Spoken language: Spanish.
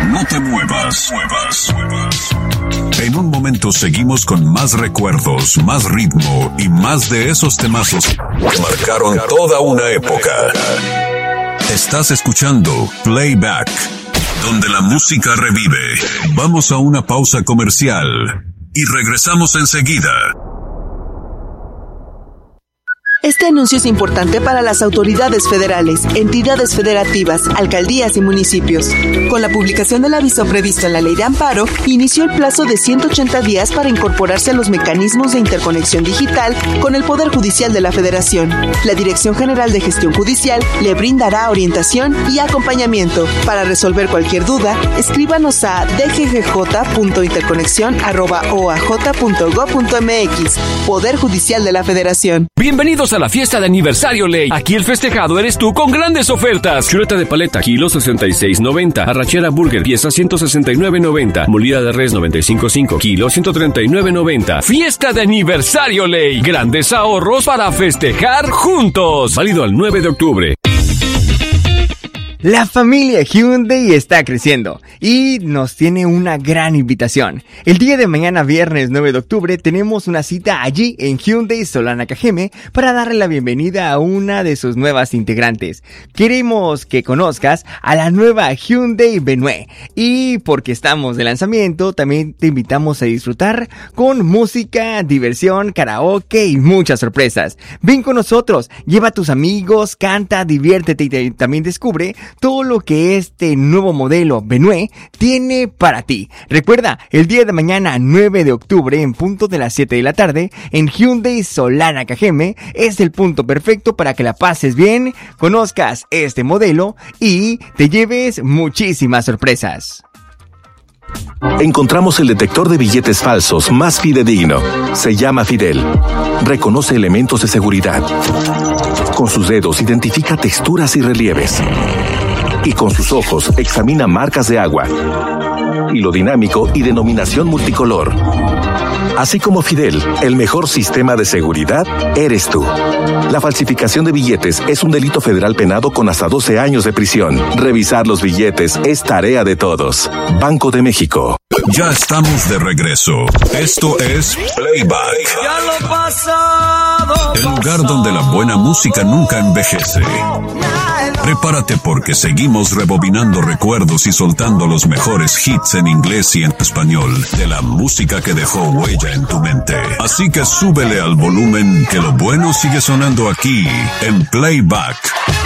No te muevas. En un momento seguimos con más recuerdos, más ritmo y más de esos temazos que marcaron toda una época. Estás escuchando Playback, donde la música revive. Vamos a una pausa comercial y regresamos enseguida. Este anuncio es importante para las autoridades federales, entidades federativas, alcaldías y municipios. Con la publicación del aviso previsto en la Ley de Amparo, inició el plazo de 180 días para incorporarse a los mecanismos de interconexión digital con el Poder Judicial de la Federación. La Dirección General de Gestión Judicial le brindará orientación y acompañamiento. Para resolver cualquier duda, escríbanos a dggj.interconexión@oaj.gov.mx. Poder Judicial de la Federación. Bienvenidos a la fiesta de aniversario Ley. Aquí el festejado eres tú con grandes ofertas. Chuleta de paleta, kilo 66.90. Arrachera burger, pieza 169.90. Molida de res 95.5, kilo 139.90. Fiesta de aniversario Ley. Grandes ahorros para festejar juntos. Válido al 9 de octubre. La familia Hyundai está creciendo y nos tiene una gran invitación. El día de mañana, viernes 9 de octubre, tenemos una cita allí en Hyundai Solana Cajeme para darle la bienvenida a una de sus nuevas integrantes. Queremos que conozcas a la nueva Hyundai Venue y porque estamos de lanzamiento, también te invitamos a disfrutar con música, diversión, karaoke y muchas sorpresas. Ven con nosotros, lleva a tus amigos, canta, diviértete y también descubre todo lo que este nuevo modelo Venue tiene para ti. Recuerda, el día de mañana 9 de octubre en punto de las 7 de la tarde en Hyundai Solana Cajeme es el punto perfecto para que la pases bien, conozcas este modelo y te lleves muchísimas sorpresas. Encontramos el detector de billetes falsos más fidedigno. Se llama Fidel. Reconoce elementos de seguridad. Con sus dedos identifica texturas y relieves. Y con sus ojos examina marcas de agua, hilo dinámico y denominación multicolor. Así como Fidel, el mejor sistema de seguridad eres tú. La falsificación de billetes es un delito federal penado con hasta 12 años de prisión. Revisar los billetes es tarea de todos. Banco de México. Ya estamos de regreso. Esto es Playback. El lugar donde la buena música nunca envejece. Prepárate porque seguimos rebobinando recuerdos y soltando los mejores hits en inglés y en español de la música que dejó huella en tu mente. Así que súbele al volumen que lo bueno sigue sonando aquí en Playback.